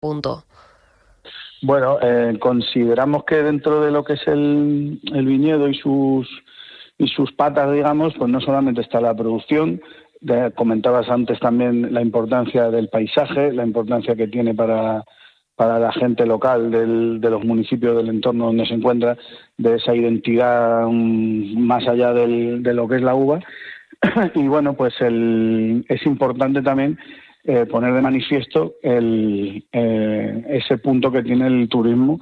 punto. Bueno, consideramos que dentro de lo que es el viñedo y sus patas, digamos, pues no solamente está la producción. Comentabas antes también la importancia del paisaje, la importancia que tiene para la gente local de los municipios del entorno donde se encuentra, de esa identidad más allá de lo que es la uva. Y bueno, pues es importante también poner de manifiesto ese punto que tiene el turismo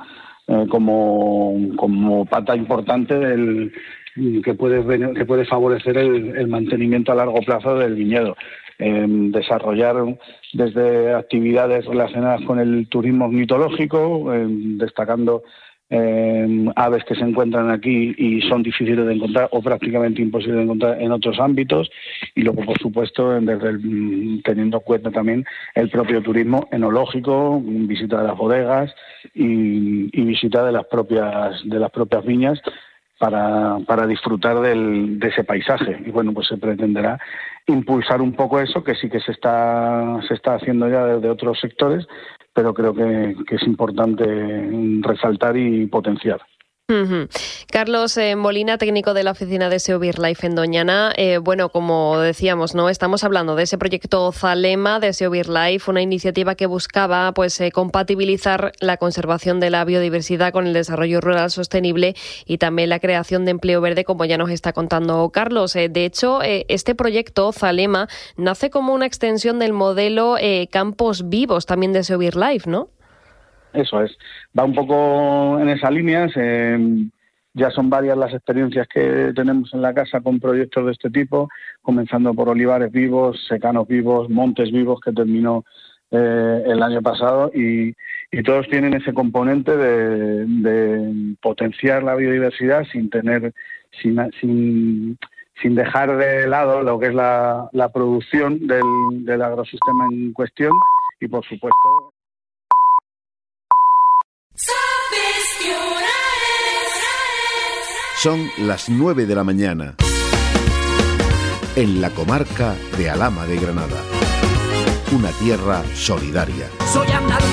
como pata importante que puede favorecer el mantenimiento a largo plazo del viñedo. Desarrollar desde actividades relacionadas con el turismo ornitológico, destacando aves que se encuentran aquí y son difíciles de encontrar o prácticamente imposibles de encontrar en otros ámbitos, y luego por supuesto teniendo en cuenta también el propio turismo enológico, visita de las bodegas y visita de las propias viñas para disfrutar de ese paisaje. Y bueno, pues se pretenderá impulsar un poco eso, que sí que se está haciendo ya desde otros sectores, pero creo que es importante resaltar y potenciar. Uh-huh. Carlos Molina, técnico de la oficina de SEO BirdLife en Doñana. Bueno, como decíamos, ¿no? Estamos hablando de ese proyecto Zalema de SEO BirdLife, una iniciativa que buscaba compatibilizar la conservación de la biodiversidad con el desarrollo rural sostenible y también la creación de empleo verde, como ya nos está contando Carlos. De hecho, este proyecto Zalema nace como una extensión del modelo Campos Vivos también de SEO BirdLife, ¿no? Eso es, va un poco en esa línea. Ya son varias las experiencias que tenemos en la casa con proyectos de este tipo, comenzando por olivares vivos, secanos vivos, montes vivos, que terminó el año pasado, y todos tienen ese componente de potenciar la biodiversidad sin dejar de lado lo que es la producción del agrosistema en cuestión, y por supuesto Son las 9 de la mañana en la comarca de Alhama de Granada, una tierra solidaria.